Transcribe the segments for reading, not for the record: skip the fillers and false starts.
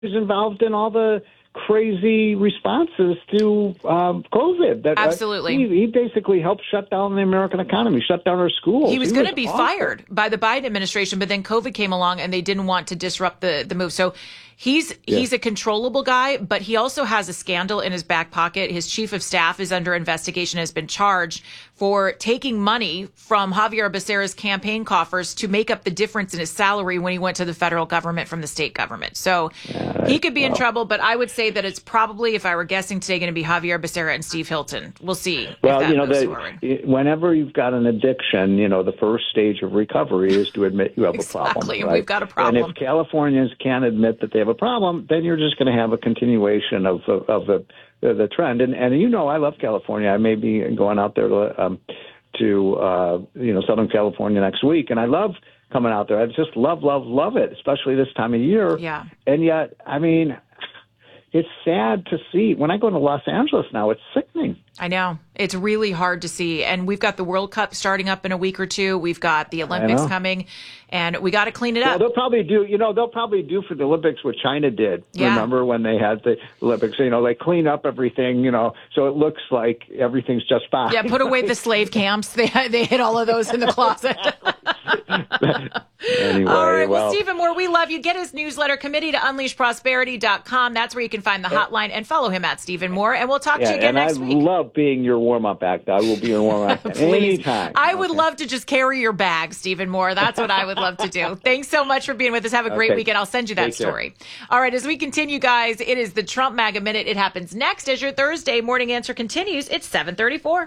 is involved in all the crazy responses to COVID. Absolutely. He basically helped shut down the American economy, shut down our schools. He was going to be fired by the Biden administration, but then COVID came along and they didn't want to disrupt the move. So he's a controllable guy, but he also has a scandal in his back pocket. His chief of staff is under investigation, has been charged for taking money from Javier Becerra's campaign coffers to make up the difference in his salary when he went to the federal government from the state government. So he could be in trouble, but I would say that it's probably, if I were guessing today, going to be Javier Becerra and Steve Hilton. We'll see. Well, whenever you've got an addiction, the first stage of recovery is to admit you have a problem. Exactly, right? We've got a problem. And if Californians can't admit that they have a problem, then you're just going to have a continuation of the trend. And I love California. I may be going out there to Southern California next week, and I love coming out there. I just love it, especially this time of year. Yeah. And yet, it's sad to see. When I go to Los Angeles now, it's sickening. I know. It's really hard to see. And we've got the World Cup starting up in a week or two. We've got the Olympics coming, and we got to clean it up. They'll probably do for the Olympics what China did. Yeah. Remember when they had the Olympics? They clean up everything, so it looks like everything's just fine. Yeah, put away the slave camps. They hid all of those in the closet. Anyway, all right. Well, Stephen Moore, we love you. Get his newsletter, committee to unleashprosperity.com. That's where you can find the hotline, and follow him at Stephen Moore. And we'll talk to you again next week. I love being your warm-up act. I will be your warm-up act anytime. I would love to just carry your bag, Stephen Moore. That's what I would love to do. Thanks so much for being with us. Have a great weekend. I'll send you that story. All right, as we continue, guys, it is the Trump MAGA Minute. It happens next as your Thursday morning answer continues. It's 7:34.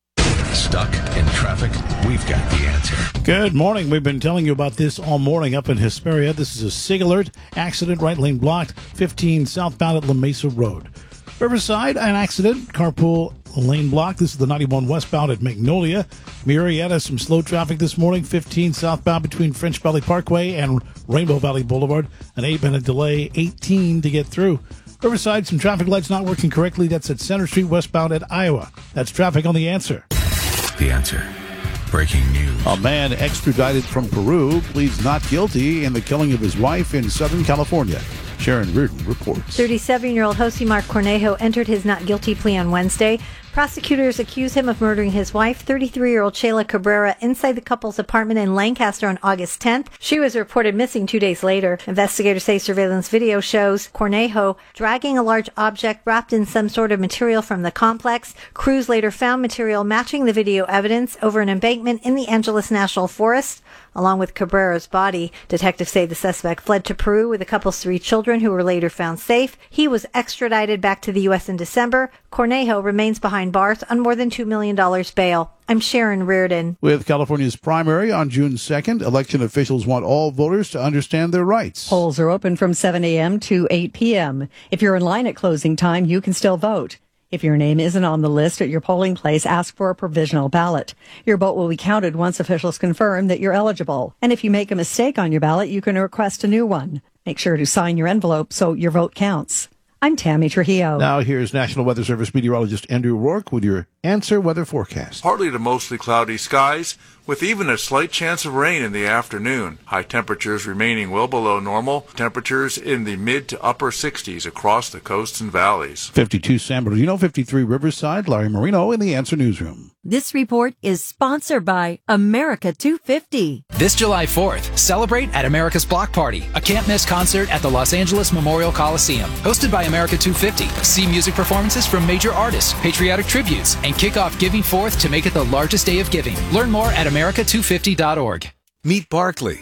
Stuck in traffic? We've got the answer. Good morning. We've been telling you about this all morning up in Hesperia. This is a SIG alert. Accident, right lane blocked, 15 southbound at La Mesa Road. Riverside, an accident, carpool lane blocked. This is the 91 westbound at Magnolia. Murrieta, some slow traffic this morning, 15 southbound between French Valley Parkway and Rainbow Valley Boulevard. An 8-minute delay, 18 to get through. Riverside, some traffic lights not working correctly. That's at Center Street westbound at Iowa. That's traffic on The Answer. The Answer. Breaking news. A man extradited from Peru pleads not guilty in the killing of his wife in Southern California. Sharon Reardon reports. 37-year-old Josimar Cornejo entered his not guilty plea on Wednesday. Prosecutors accuse him of murdering his wife, 33-year-old Shayla Cabrera, inside the couple's apartment in Lancaster on August 10th. She was reported missing 2 days later. Investigators say surveillance video shows Cornejo dragging a large object wrapped in some sort of material from the complex. Crews later found material matching the video evidence over an embankment in the Angeles National Forest. Along with Cabrera's body, detectives say the suspect fled to Peru with the couple's 3 children, who were later found safe. He was extradited back to the U.S. in December. Cornejo remains behind bars on more than $2 million bail. I'm Sharon Reardon. With California's primary on June 2nd, election officials want all voters to understand their rights. Polls are open from 7 a.m. to 8 p.m. If you're in line at closing time, you can still vote. If your name isn't on the list at your polling place, ask for a provisional ballot. Your vote will be counted once officials confirm that you're eligible. And if you make a mistake on your ballot, you can request a new one. Make sure to sign your envelope so your vote counts. I'm Tammy Trujillo. Now here's National Weather Service meteorologist Andrew Rourke with your Answer Weather Forecast. Partly to mostly cloudy skies, with even a slight chance of rain in the afternoon. High temperatures remaining well below normal. Temperatures in the mid to upper 60s across the coasts and valleys. 52 San Bernardino, 53 Riverside. Larry Marino in the Answer Newsroom. This report is sponsored by America 250. This July 4th, celebrate at America's Block Party, a can't-miss concert at the Los Angeles Memorial Coliseum. Hosted by America 250. See music performances from major artists, patriotic tributes, and kick off Giving Forth to make it the largest day of giving. Learn more at America250.org. Meet Barkley.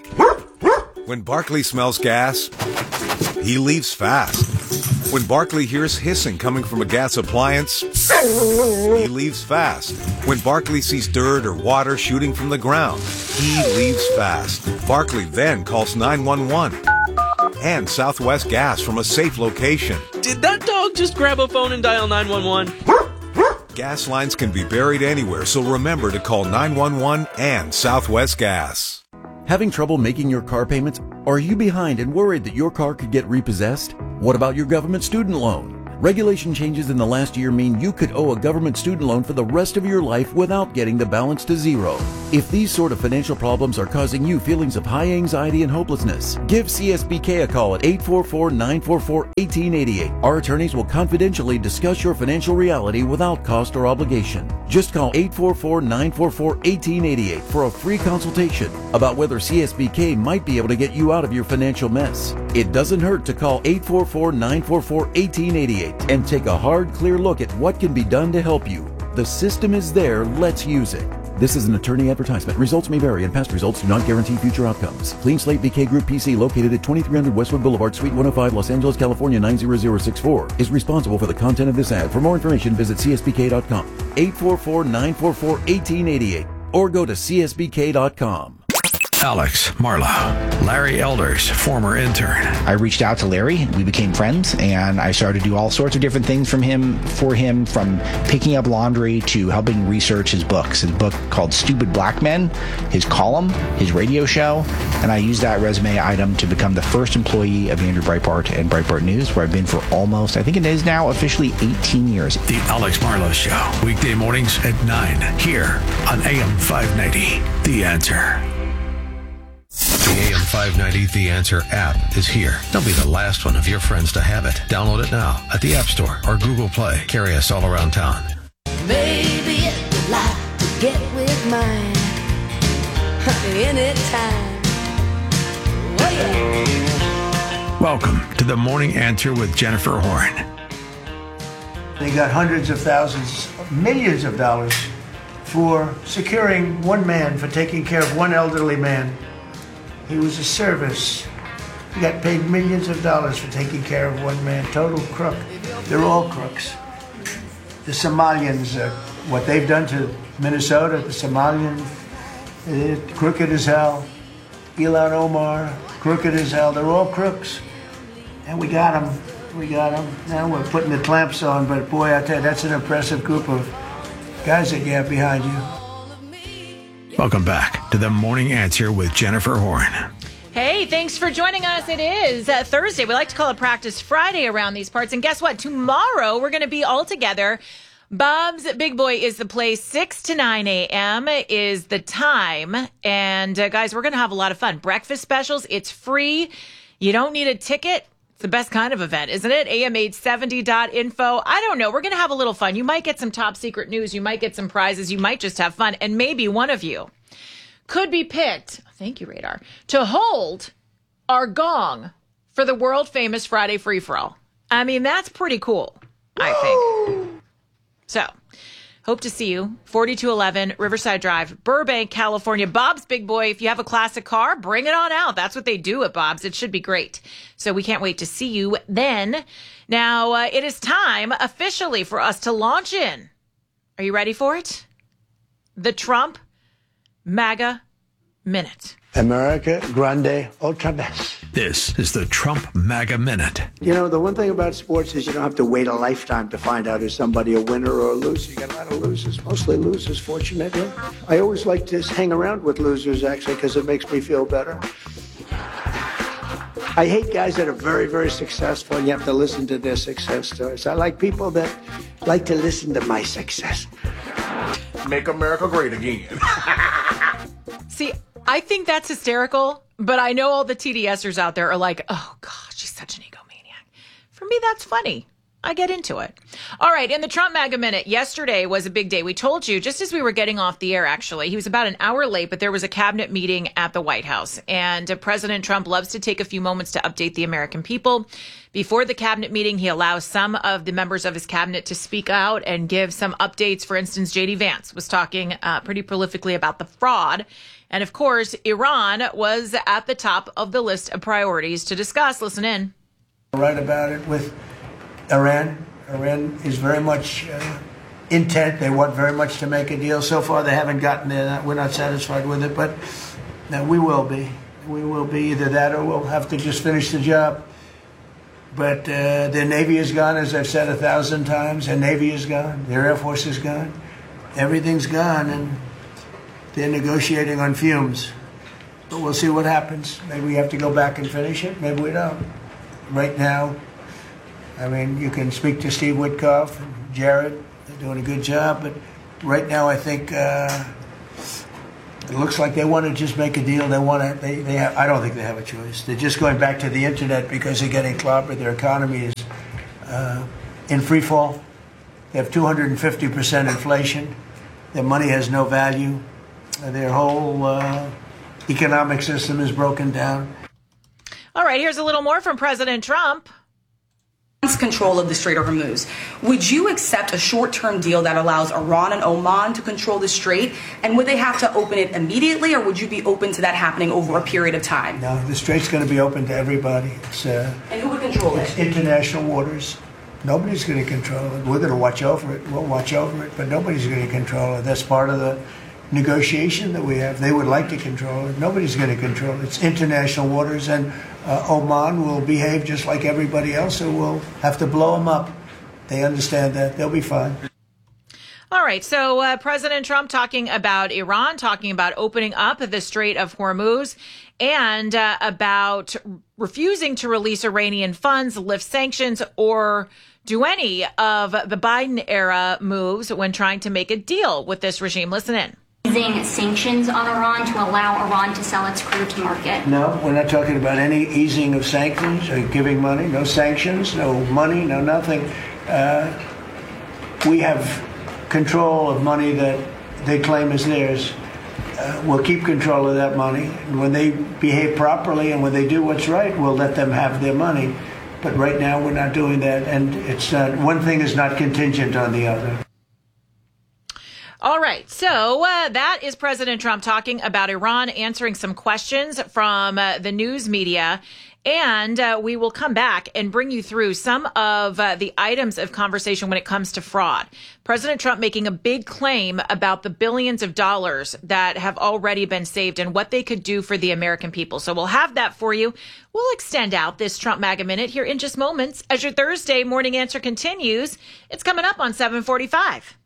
When Barkley smells gas, he leaves fast. When Barkley hears hissing coming from a gas appliance, he leaves fast. When Barkley sees dirt or water shooting from the ground, he leaves fast. Barkley then calls 911 and Southwest Gas from a safe location. Did that dog just grab a phone and dial 911? Gas lines can be buried anywhere, so remember to call 911 and Southwest Gas. Having trouble making your car payments? Or are you behind and worried that your car could get repossessed? What about your government student loan? Regulation changes in the last year mean you could owe a government student loan for the rest of your life without getting the balance to zero. If these sort of financial problems are causing you feelings of high anxiety and hopelessness, give CSBK a call at 844-944-1888. Our attorneys will confidentially discuss your financial reality without cost or obligation. Just call 844-944-1888 for a free consultation about whether CSBK might be able to get you out of your financial mess. It doesn't hurt to call 844-944-1888 and take a hard, clear look at what can be done to help you. The system is there. Let's use it. This is an attorney advertisement. Results may vary, and past results do not guarantee future outcomes. Clean Slate BK Group PC, located at 2300 Westwood Boulevard, Suite 105, Los Angeles, California 90064, is responsible for the content of this ad. For more information, visit csbk.com, 844-944-1888, or go to csbk.com. Alex, Marla, Larry Elders, former intern. I reached out to Larry, we became friends, and I started to do all sorts of different things for him, from picking up laundry to helping research his books. His book called Stupid Black Men, his column, his radio show, and I used that resume item to become the first employee of Andrew Breitbart and Breitbart News, where I've been for almost, I think it is now officially 18 years. The Alex Marlowe Show, weekday mornings at 9, here on AM 590, The Answer. The AM 590 The Answer app is here. Don't be the last one of your friends to have it. Download it now at the App Store or Google Play. Carry us all around town. Maybe you'd like to get with mine anytime. Oh, yeah. Welcome to the Morning Answer with Jennifer Horn. They got hundreds of thousands, millions of dollars for securing one man, for taking care of one elderly man. He was a service. He got paid millions of dollars for taking care of one man. Total crook. They're all crooks. The Somalians, what they've done to Minnesota, the Somalians, crooked as hell. Ilhan Omar, crooked as hell. They're all crooks. And we got them. We got them. Now we're putting the clamps on, but boy, I tell you, that's an impressive group of guys that you have behind you. Welcome back to the Morning Answer with Jennifer Horn. Hey, thanks for joining us. It is Thursday. We like to call it Practice Friday around these parts. And guess what? Tomorrow, we're going to be all together. Bob's Big Boy is the place. 6 to 9 a.m. is the time. And guys, we're going to have a lot of fun. Breakfast specials. It's free. You don't need a ticket. It's the best kind of event, isn't it? am870.info. I don't know. We're going to have a little fun. You might get some top secret news. You might get some prizes. You might just have fun. And maybe one of you could be picked, thank you, Radar, to hold our gong for the world famous Friday free-for-all. I mean, that's pretty cool, I think. So, hope to see you. 4211 Riverside Drive, Burbank, California. Bob's Big Boy. If you have a classic car, bring it on out. That's what they do at Bob's. It should be great. So we can't wait to see you then. Now, it is time officially for us to launch in. Are you ready for it? The Trump MAGA Minute. America Grande Ultra Best. This is the Trump MAGA Minute. You know, the one thing about sports is you don't have to wait a lifetime to find out is somebody a winner or a loser. You got a lot of losers, mostly losers, fortunately. I always like to hang around with losers, actually, because it makes me feel better. I hate guys that are very, very successful, and you have to listen to their success stories. I like people that like to listen to my success. Make America great again. See, I think that's hysterical, but I know all the TDSers out there are like, oh, gosh, she's such an egomaniac. For me, that's funny. I get into it. All right, in the Trump MAGA Minute, yesterday was a big day. We told you, just as we were getting off the air, actually, he was about an hour late, but there was a cabinet meeting at the White House. And President Trump loves to take a few moments to update the American people. Before the cabinet meeting, he allows some of the members of his cabinet to speak out and give some updates. For instance, J.D. Vance was talking pretty prolifically about the fraud. And of course, Iran was at the top of the list of priorities to discuss. Listen in. Right about it with Iran. Iran is very much intent. They want very much to make a deal. So far, they haven't gotten there. We're not satisfied with it, but we will be. We will be either that or we'll have to just finish the job. But their Navy is gone, as I've said 1,000 times. Their Navy is gone. Their Air Force is gone. Everything's gone, and they're negotiating on fumes. But we'll see what happens. Maybe we have to go back and finish it. Maybe we don't. Right now, I mean, you can speak to Steve Witkoff and Jared. They're doing a good job, but right now I think it looks like they want to just make a deal. They want to. They have, I don't think they have a choice. They're just going back to the internet because they're getting clobbered. Their economy is in free fall. They have 250% inflation. Their money has no value. Their whole economic system is broken down. All right, here's a little more from President Trump. Control of the Strait of Hormuz. Would you accept a short-term deal that allows Iran and Oman to control the strait? And would they have to open it immediately, or would you be open to that happening over a period of time? No, the strait's going to be open to everybody. And who would control it? It's international waters. Nobody's going to control it. We're going to watch over it. We'll watch over it, but nobody's going to control it. That's part of the negotiation that we have. They would like to control it. Nobody's going to control it. It's international waters, and Oman will behave just like everybody else, so we'll have to blow them up. They understand that. They'll be fine. All right. So President Trump talking about Iran, talking about opening up the Strait of Hormuz, and about refusing to release Iranian funds, lift sanctions, or do any of the Biden-era moves when trying to make a deal with this regime. Listen in. Using sanctions on Iran to allow Iran to sell its crude to market? No, we're not talking about any easing of sanctions or giving money. No sanctions, no money, no nothing. We have control of money that they claim is theirs. We'll keep control of that money. And when they behave properly and when they do what's right, we'll let them have their money. But right now, we're not doing that. And it's one thing is not contingent on the other. All right. So that is President Trump talking about Iran, answering some questions from the news media. And we will come back and bring you through some of the items of conversation when it comes to fraud. President Trump making a big claim about the billions of dollars that have already been saved and what they could do for the American people. So we'll have that for you. We'll extend out this Trump MAGA Minute here in just moments as your Thursday morning answer continues. It's coming up on 7:45.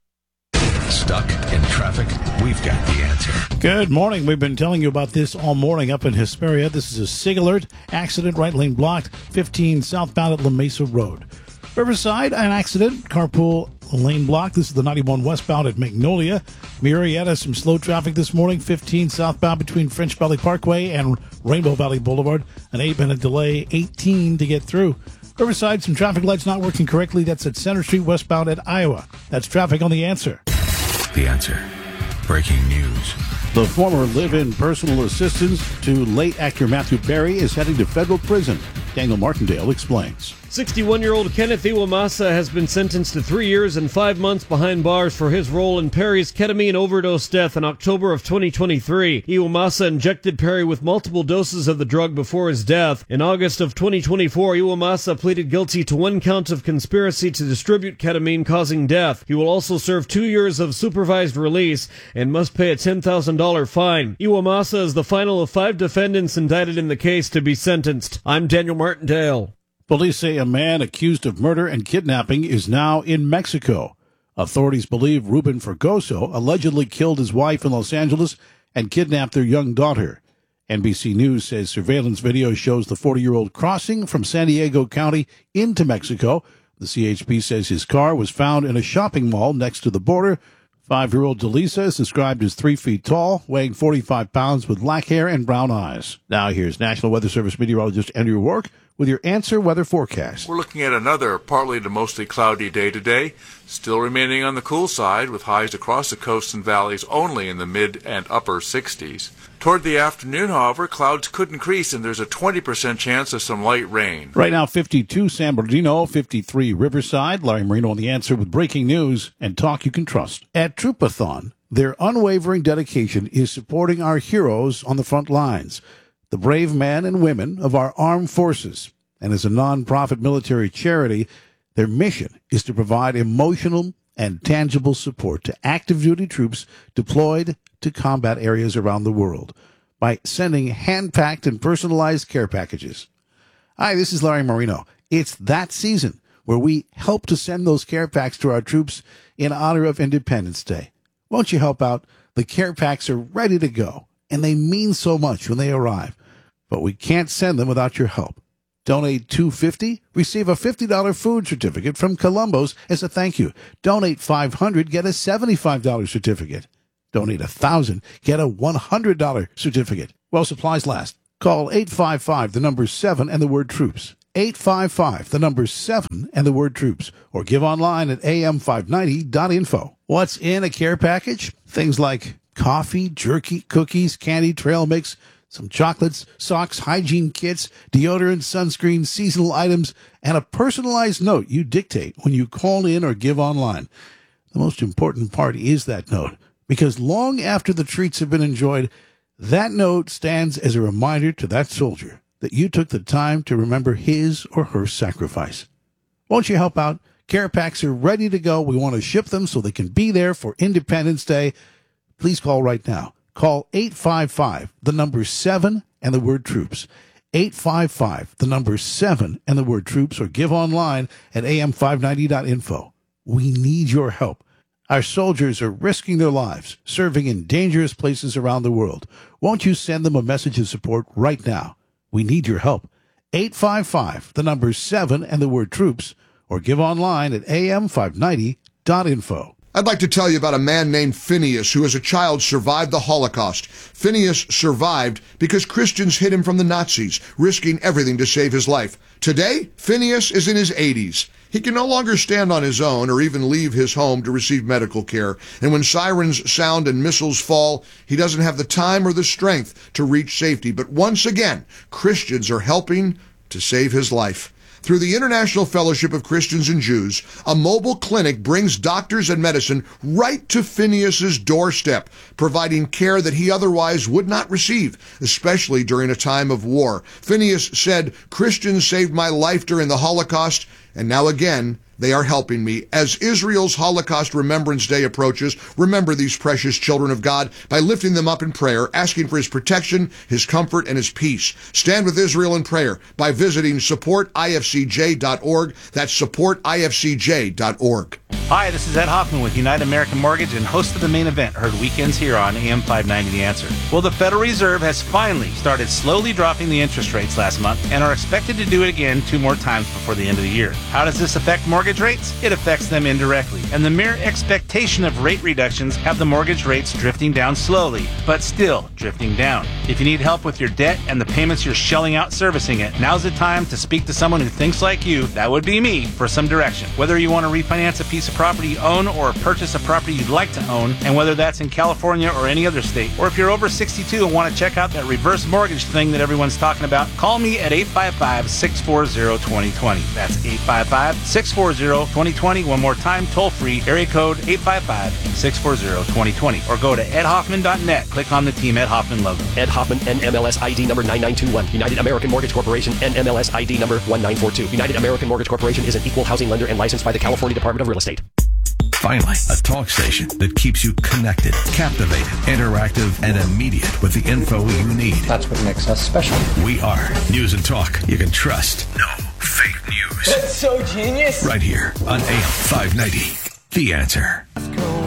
Stuck in traffic? We've got the answer. Good morning. We've been telling you about this all morning up in Hesperia. This is a SIG alert. Accident, right lane blocked, 15 southbound at La Mesa Road. Riverside, an accident, carpool lane blocked. This is the 91 westbound at Magnolia. Murrieta, some slow traffic this morning, 15 southbound between French Valley Parkway and Rainbow Valley Boulevard. An 8-minute delay, 18 to get through. Riverside, some traffic lights not working correctly. That's at Center Street westbound at Iowa. That's traffic on The Answer. The Answer. Breaking news. The former live-in personal assistant to late actor Matthew Perry is heading to federal prison. Daniel Martindale explains. 61-year-old Kenneth Iwamasa has been sentenced to 3 years and 5 months behind bars for his role in Perry's ketamine overdose death in October of 2023. Iwamasa injected Perry with multiple doses of the drug before his death. In August of 2024, Iwamasa pleaded guilty to 1 count of conspiracy to distribute ketamine causing death. He will also serve 2 years of supervised release and must pay a $10,000 fine. Iwamasa is the final of 5 defendants indicted in the case to be sentenced. I'm Daniel Martindale. Police say a man accused of murder and kidnapping is now in Mexico. Authorities believe Ruben Fregoso allegedly killed his wife in Los Angeles and kidnapped their young daughter. NBC News says surveillance video shows the 40-year-old crossing from San Diego County into Mexico. The CHP says his car was found in a shopping mall next to the border. 5-year-old Delisa is described as 3 feet tall, weighing 45 pounds with black hair and brown eyes. Now here's National Weather Service meteorologist Andrew Rourke with your Answer Weather forecast. We're looking at another partly to mostly cloudy day today, still remaining on the cool side with highs across the coasts and valleys only in the mid and upper 60s. Toward the afternoon, however, clouds could increase and there's a 20% chance of some light rain. Right now, 52 San Bernardino, 53 Riverside. Larry Marino on The Answer with breaking news and talk you can trust. At Troopathon, their unwavering dedication is supporting our heroes on the front lines, the brave men and women of our armed forces. And as a non-profit military charity, their mission is to provide emotional and tangible support to active duty troops deployed to combat areas around the world by sending hand-packed and personalized care packages. Hi, this is Larry Marino. It's that season where we help to send those care packs to our troops in honor of Independence Day. Won't you help out? The care packs are ready to go, and they mean so much when they arrive. But we can't send them without your help. Donate $250, receive a $50 food certificate from Columbo's as a thank you. Donate $500, get a $75 certificate. Donate $1,000, get a $100 certificate. While supplies last, call 855, the number 7 and the word troops. 855, the number 7 and the word troops. Or give online at am590.info. What's in a care package? Things like coffee, jerky, cookies, candy, trail mix, some chocolates, socks, hygiene kits, deodorant, sunscreen, seasonal items, and a personalized note you dictate when you call in or give online. The most important part is that note, because long after the treats have been enjoyed, that note stands as a reminder to that soldier that you took the time to remember his or her sacrifice. Won't you help out? Care packs are ready to go. We want to ship them so they can be there for Independence Day. Please call right now. Call 855, the number 7 and the word troops. 855, the number 7 and the word troops, or give online at am590.info. We need your help. Our soldiers are risking their lives, serving in dangerous places around the world. Won't you send them a message of support right now? We need your help. 855, the number 7 and the word troops, or give online at am590.info. I'd like to tell you about a man named Phineas who as a child survived the Holocaust. Phineas survived because Christians hid him from the Nazis, risking everything to save his life. Today, Phineas is in his 80s. He can no longer stand on his own or even leave his home to receive medical care. And when sirens sound and missiles fall, he doesn't have the time or the strength to reach safety. But once again, Christians are helping to save his life. Through the International Fellowship of Christians and Jews, a mobile clinic brings doctors and medicine right to Phineas's doorstep, providing care that he otherwise would not receive, especially during a time of war. Phineas said, "Christians saved my life during the Holocaust, and now again, they are helping me." As Israel's Holocaust Remembrance Day approaches, remember these precious children of God by lifting them up in prayer, asking for his protection, his comfort, and his peace. Stand with Israel in prayer by visiting supportifcj.org. That's supportifcj.org. Hi, this is Ed Hoffman with United American Mortgage and host of The Main Event, heard weekends here on AM 590 The Answer. Well, the Federal Reserve has finally started slowly dropping the interest rates last month and are expected to do it again 2 more times before the end of the year. How does this affect mortgage rates? It affects them indirectly, and the mere expectation of rate reductions have the mortgage rates drifting down slowly, but still drifting down. If you need help with your debt and the payments you're shelling out servicing it, now's the time to speak to someone who thinks like you, that would be me, for some direction. Whether you want to refinance a piece of property you own or purchase a property you'd like to own, and whether that's in California or any other state, or if you're over 62 and want to check out that reverse mortgage thing that everyone's talking about, call me at 855-640-2020. That's 855-640-2020. One more time, toll free, area code 855-640-2020. Or go to edhoffman.net. Click on the Team Ed Hoffman logo. Ed Hoffman, NMLS ID number 9921. United American Mortgage Corporation, NMLS ID number 1942. United American Mortgage Corporation is an equal housing lender and licensed by the California Department of Real Estate. Finally, a talk station that keeps you connected, captivated, interactive, and immediate with the info you need. That's what makes us special. We are News and Talk you can trust. No fake news. That's so genius. Right here on AM 590. The Answer.